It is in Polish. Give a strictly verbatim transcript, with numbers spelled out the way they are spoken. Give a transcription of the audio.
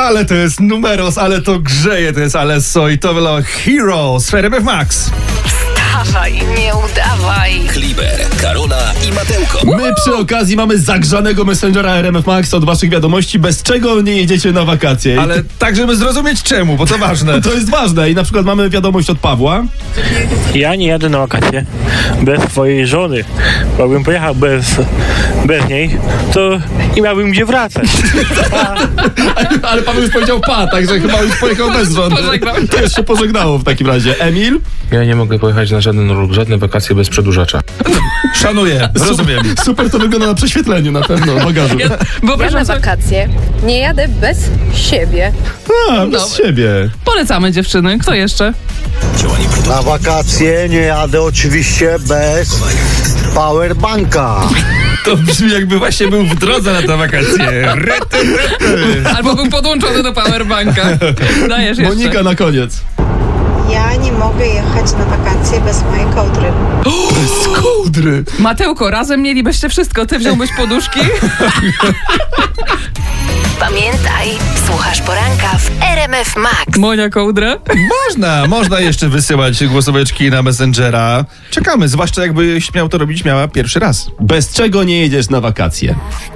Ale to jest numeros, ale to grzeje, to jest Alesso i to było Heroes w R M F Max. Wstawaj, nie udawaj. Kliber, Karola i Matełko. My przy okazji mamy zagrzanego Messengera R M F Max od waszych wiadomości, bez czego nie jedziecie na wakacje. Ale tak, żeby zrozumieć czemu, bo to ważne. To jest ważne i na przykład mamy wiadomość od Pawła. Ja nie jadę na wakacje bez swojej żony. Bo jakbym pojechał bez, bez niej, to nie miałbym gdzie wracać. Ale Paweł już powiedział pa, także chyba już pojechał bez żony. To już się pożegnało w takim razie. Emil? Ja nie mogę pojechać na żaden urlop, żadne wakacje bez przedłużacza. Szanuję, rozumiem. Super, super to wygląda na prześwietleniu na pewno, bagażu. Ja na wakacje nie jadę bez siebie. A, bez No. siebie. Polecamy dziewczyny. Kto jeszcze? Działanie produktu. Na wakacje nie jadę oczywiście bez powerbanka. To brzmi, jakby właśnie był w drodze na te wakacje. Ryty, ryty. Albo był podłączony do powerbanka. Dajesz jeszcze. Monika na koniec. Ja nie mogę jechać na wakacje bez mojej kołdry. Bez kołdry. Matełko, razem mielibyście wszystko. Ty wziąłbyś poduszki? Pamiętaj, słuchasz poranka w R M F Max. Monia kołdra? Można, można jeszcze wysyłać głosóweczki na Messengera. Czekamy, zwłaszcza jakbyś miał to robić miała pierwszy raz. Bez czego nie jedziesz na wakacje?